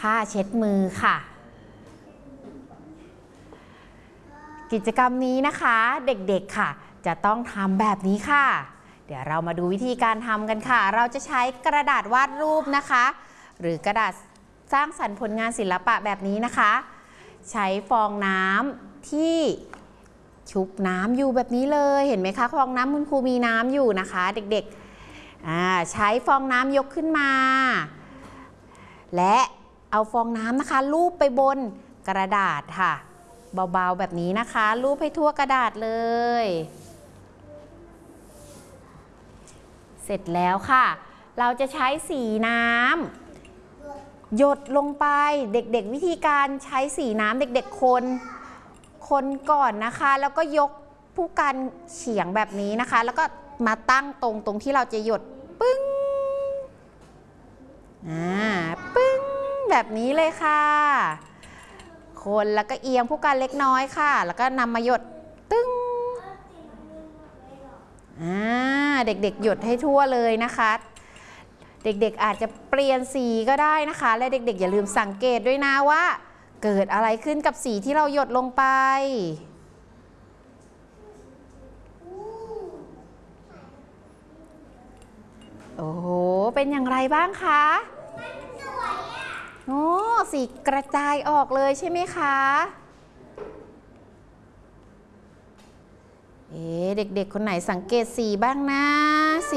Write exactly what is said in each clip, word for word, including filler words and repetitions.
ผ้าเช็ดมือค่ะกิจกรรมนี้นะคะเด็กๆค่ะจะต้องทำแบบนี้ค่ะเดี๋ยวเรามาดูวิธีการทำกันค่ะเราจะใช้กระดาษวาดรูปนะคะหรือกระดาษสร้างสรรค์ผลงานศิลปะแบบนี้นะคะใช้ฟองน้ำที่ชุบน้ำอยู่แบบนี้เลยเห็นไหมคะฟองน้ำคุณครูมีน้ำอยู่นะคะเด็กๆใช้ฟองน้ำยกขึ้นมาและเอาฟองน้ำนะคะลูบไปบนกระดาษค่ะเบาๆแบบนี้นะคะลูบให้ทั่วกระดาษเลยเสร็จแล้วค่ะเราจะใช้สีน้ำหยดลงไปเด็กๆวิธีการใช้สีน้ำเด็กๆคนคนก่อนนะคะแล้วก็ยกผู้กันเฉียงแบบนี้นะคะแล้วก็มาตั้งตรงตรงที่เราจะหยดปึ้งอ่าปึ้งแบบนี้เลยค่ะคนแล้วก็เอียงผู้กันเล็กน้อยค่ะแล้วก็นำมาหยดตึ้งอ่าเด็กๆหยดให้ทั่วเลยนะคะเด็กๆอาจจะเปลี่ยนสีก็ได้นะคะและเด็กๆอย่าลืมสังเกตด้วยนะว่าเกิดอะไรขึ้นกับสีที่เราหยดลงไปโอ้โหเป็นอย่างไรบ้างคะโอ้สีกระจายออกเลยใช่ไหมคะเอ๊ะเด็กๆคนไหนสังเกตสีบ้างนะสี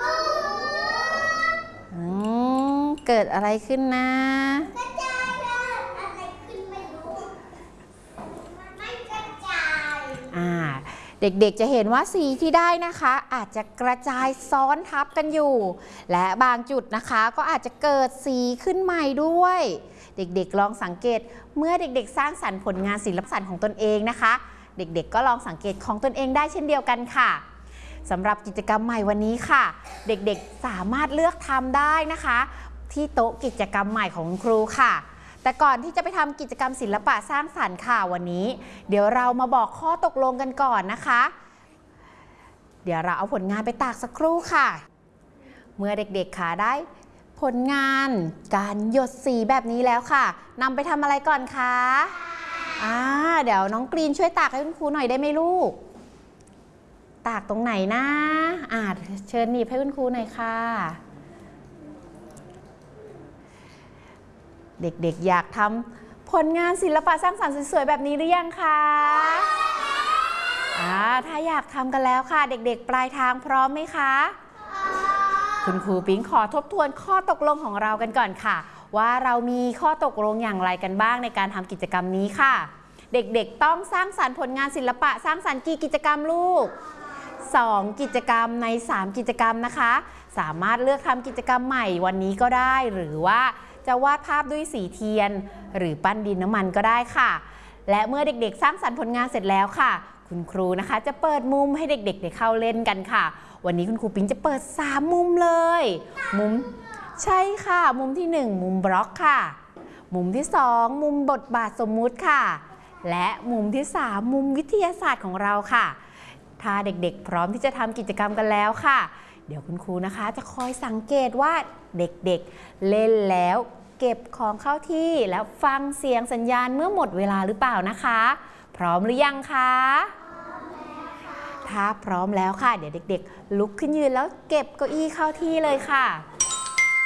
อืมเกิดอะไรขึ้นนะกระจายอะไรขึ้นไม่รู้ไม่กระจายอ่าเด็กๆจะเห็นว่าสีที่ได้นะคะอาจจะกระจายซ้อนทับกันอยู่และบางจุดนะคะก็อาจจะเกิดสีขึ้นใหม่ด้วยเด็กๆลองสังเกตเมื่อเด็กๆสร้างสรรค์ผลงานศิลปะของตนเองนะคะเด็กๆก็ลองสังเกตของตนเองได้เช่นเดียวกันค่ะสำหรับกิจกรรมใหม่วันนี้ค่ะเด็กๆสามารถเลือกทำได้นะคะที่โต๊ะกิจกรรมใหม่ของครูค่ะแต่ก่อนที่จะไปทำกิจกรรมศิลปะสร้างสรรค์ค่ะวันนี้เดี๋ยวเรามาบอกข้อตกลงกันก่อนนะคะเดี๋ยวเราเอาผลงานไปตากสักครู่ค่ะเมื่อเด็กๆค่ะได้ผลงานการหยดสีแบบนี้แล้วค่ะนำไปทำอะไรก่อนคะอ่าเดี๋ยวน้องกรีนช่วยตากให้คุณครูหน่อยได้ไหมลูกตากตรงไหนนะอ่าเชิญหนีบให้คุณครูหน่อยค่ะเด็กๆอยากทำผลงานศิลปะสร้างสรรค์สวยๆแบบนี้หรือยังคะอ่าถ้าอยากทำกันแล้วค่ะเด็กๆปลายทางพร้อมไหมคะคุณครูปิ๊งขอทบทวนข้อตกลงของเรากันก่อนค่ะว่าเรามีข้อตกลงอย่างไรกันบ้างในการทำกิจกรรมนี้ค่ะเด็กๆต้องสร้างสรรค์ผลงานศิลปะสร้างสรรค์กี่กิจกรรมลูกสองกิจกรรมในสามกิจกรรมนะคะสามารถเลือกทำกิจกรรมใหม่วันนี้ก็ได้หรือว่าจะวาดภาพด้วยสีเทียนหรือปั้นดินน้ำมันก็ได้ค่ะและเมื่อเด็กๆสร้างสรรค์ผลงานเสร็จแล้วค่ะคุณครูนะคะจะเปิดมุมให้เด็กๆได้เข้าเล่นกันค่ะวันนี้คุณครูปิ๊งจะเปิดสามมุมเลยมุมใช่ค่ะมุมที่หนึ่งมุมบล็อกค่ะมุมที่สองมุมบทบาทสมมุติค่ะและมุมที่สามมุมวิทยาศาสตร์ของเราค่ะถ้าเด็กๆพร้อมที่จะทำกิจกรรมกันแล้วค่ะเดี๋ยวคุณครูนะคะจะคอยสังเกตว่าเด็กๆเล่นแล้วเก็บของเข้าที่แล้วฟังเสียงสัญญาณเมื่อหมดเวลาหรือเปล่านะคะพร้อมหรือยังคะถ้าพร้อมแล้วค่ะเดี๋ยวเด็กๆลุกขึ้นยืนแล้วเก็บเก้าอี้เข้าที่เลยค่ะ